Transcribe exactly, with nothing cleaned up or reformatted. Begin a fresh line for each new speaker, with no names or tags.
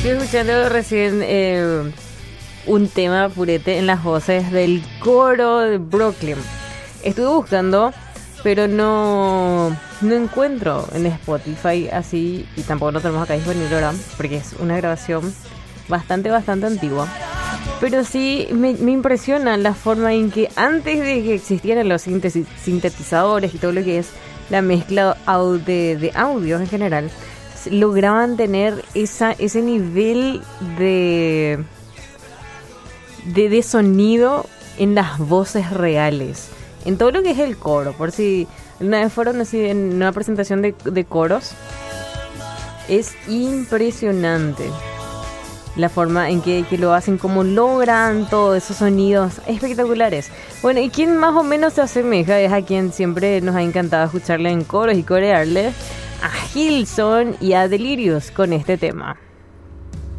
Estoy escuchando recién eh, un tema purete en las voces del coro de Brooklyn. Estuve buscando, pero no, no encuentro en Spotify así, y tampoco lo tenemos acá disponible ahora, porque es una grabación bastante, bastante antigua. Pero sí me, me impresiona la forma en que antes de que existieran los síntesis, sintetizadores y todo lo que es la mezcla au- de, de audios en general, lograban tener esa, ese nivel de, de, de sonido en las voces reales, en todo lo que es el coro. Por si una vez fueron así en una presentación de, de coros, es impresionante la forma en que, que lo hacen, cómo logran todos esos sonidos espectaculares. Bueno, y quien más o menos se asemeja es a quien siempre nos ha encantado escucharle en coros y corearle, a Hillsong y a Delirious con este tema.